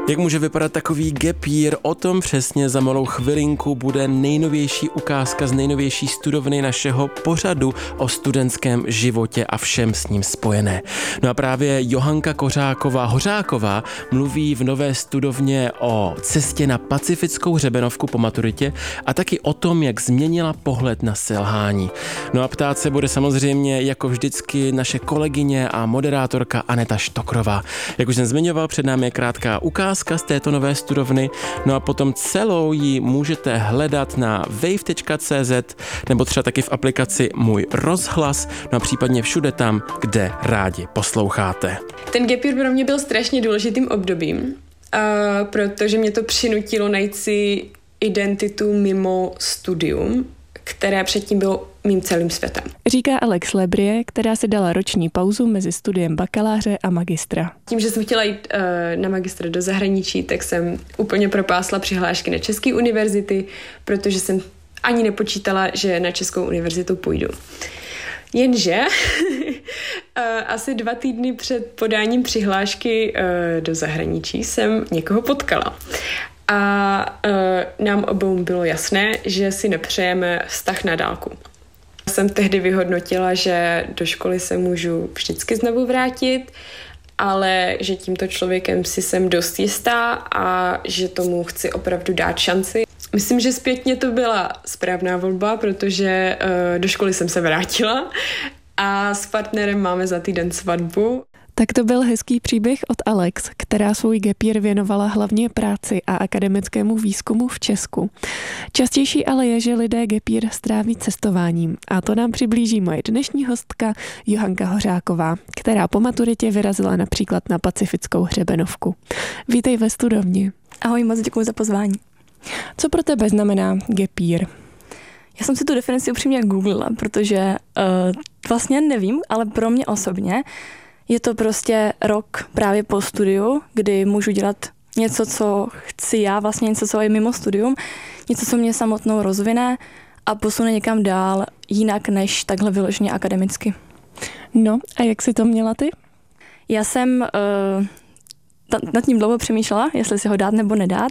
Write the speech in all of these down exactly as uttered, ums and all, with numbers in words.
Jak může vypadat takový gap year? O tom přesně za malou chvilinku bude nejnovější ukázka z nejnovější studovny našeho pořadu o studentském životě a všem s ním spojené. No a právě Johanka Kořáková Hořáková mluví v nové studovně o cestě na pacifickou hřebenovku po maturitě a taky o tom, jak změnila pohled na selhání. No a ptát se bude samozřejmě jako vždycky naše kolegyně a moderátorka Aneta Štokrová. Jak už jsem zmiňoval, před námi je krátká ukázka z této nové studovny, no a potom celou ji můžete hledat na wave tečka cé zet nebo třeba taky v aplikaci Můj rozhlas, no a případně všude tam, kde rádi posloucháte. Ten gap year pro mě byl strašně důležitým obdobím, uh, protože mě to přinutilo najít si identitu mimo studium, které předtím bylo mým celým světem. Říká Alex Lebrie, která si dala roční pauzu mezi studiem bakaláře a magistra. Tím, že jsem chtěla jít uh, na magistra do zahraničí, tak jsem úplně propásla přihlášky na české univerzity, protože jsem ani nepočítala, že na českou univerzitu půjdu. Jenže asi dva týdny před podáním přihlášky uh, do zahraničí jsem někoho potkala. A uh, nám obou bylo jasné, že si nepřejeme vztah na dálku. Jsem tehdy vyhodnotila, že do školy se můžu vždycky znovu vrátit, ale že tímto člověkem si jsem dost jistá a že tomu chci opravdu dát šanci. Myslím, že zpětně to byla správná volba, protože uh, do školy jsem se vrátila a s partnerem máme za týden svatbu. Tak to byl hezký příběh od Alex, která svůj gap year věnovala hlavně práci a akademickému výzkumu v Česku. Častější ale je, že lidé gap year stráví cestováním. A to nám přiblíží moje dnešní hostka Johanka Hořáková, která po maturitě vyrazila například na pacifickou hřebenovku. Vítej ve studovně. Ahoj, moc děkuji za pozvání. Co pro tebe znamená gap year? Já jsem si tu definici upřímně googlila, protože uh, vlastně nevím, ale pro mě osobně je to prostě rok právě po studiu, kdy můžu dělat něco, co chci já, vlastně něco, co je mimo studium, něco, co mě samotnou rozvine a posune někam dál, jinak než takhle vyloženě akademicky. No a jak jsi to měla ty? Já jsem uh, nad tím dlouho přemýšlela, jestli si ho dát nebo nedát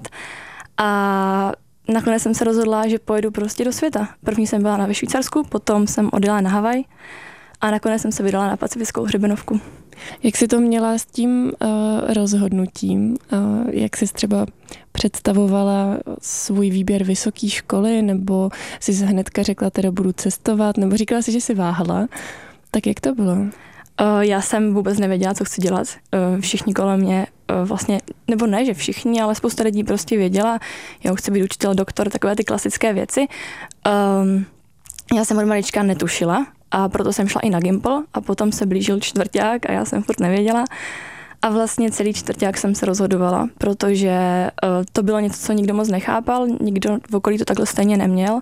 a nakonec jsem se rozhodla, že pojedu prostě do světa. První jsem byla na ve Švýcarsku, potom jsem odjela na Havaj a nakonec jsem se vydala na pacifickou hřebenovku. Jak jsi to měla s tím uh, rozhodnutím? Uh, jak jsi třeba představovala svůj výběr vysoké školy, nebo jsi hnedka řekla, teda budu cestovat, nebo říkala jsi, že jsi váhala? Tak jak to bylo? Uh, já jsem vůbec nevěděla, co chci dělat. Uh, všichni kolem mě uh, vlastně, nebo ne, že všichni, ale spousta lidí prostě věděla, jo, chci být učitel, doktor, takové ty klasické věci. Um, já jsem od malička netušila, a proto jsem šla i na Gimpl a potom se blížil čtvrťák a já jsem furt nevěděla. A vlastně celý čtvrťák jsem se rozhodovala, protože uh, to bylo něco, co nikdo moc nechápal, nikdo v okolí to takhle stejně neměl.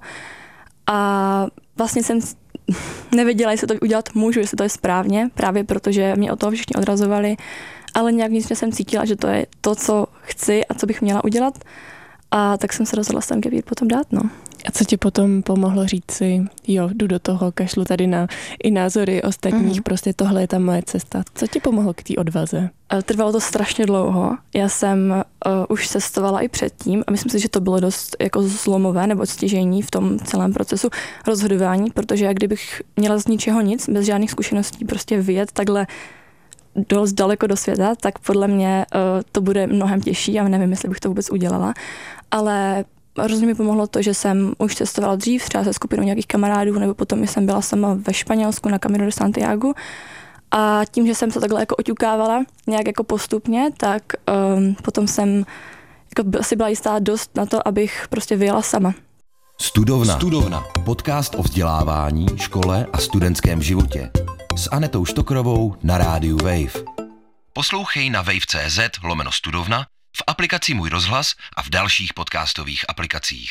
A vlastně jsem nevěděla, jestli to udělat můžu, jestli to je správně, právě protože mě o toho všichni odrazovali, ale nějak vnitřně jsem cítila, že to je to, co chci a co bych měla udělat. A tak jsem se rozhodla s tím gap year potom dát, no. A co ti potom pomohlo říct si, jo, jdu do toho, kašlu tady na i názory ostatních, mm-hmm. prostě tohle je ta moje cesta. Co ti pomohlo k té odvaze? Trvalo to strašně dlouho. Já jsem uh, už cestovala i předtím a myslím si, že to bylo dost jako zlomové nebo stěžejní v tom celém procesu rozhodování, protože jak kdybych měla z ničeho nic, bez žádných zkušeností prostě vyjet takhle dost daleko do světa, tak podle mě uh, to bude mnohem těžší a nevím, jestli bych to vůbec udělala. Ale hrozně mi pomohlo to, že jsem už cestovala dřív, třeba se skupinou nějakých kamarádů, nebo potom jsem byla sama ve Španělsku na Camino de Santiago. A tím, že jsem se takhle jako oťukávala nějak jako postupně, tak um, potom jsem jako si byla jistá dost na to, abych prostě vyjela sama. Studovna. Studovna. Podcast o vzdělávání, škole a studentském životě. S Anetou Štokrovou na rádiu Wave. Poslouchej na wave tečka cé zet lomeno studovna, v aplikaci Můj rozhlas a v dalších podcastových aplikacích.